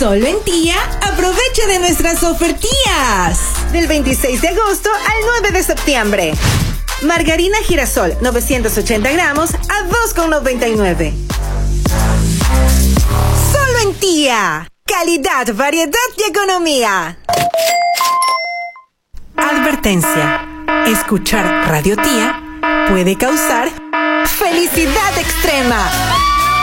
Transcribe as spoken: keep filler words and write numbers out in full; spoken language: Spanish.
Solo en Tía, aprovecha de nuestras ofertías. Del veintiséis de agosto al nueve de septiembre. Margarina girasol novecientos ochenta gramos a dos con noventa y nueve. Solo en Tía. Calidad, variedad y economía. Advertencia. Escuchar Radio Tía puede causar felicidad extrema.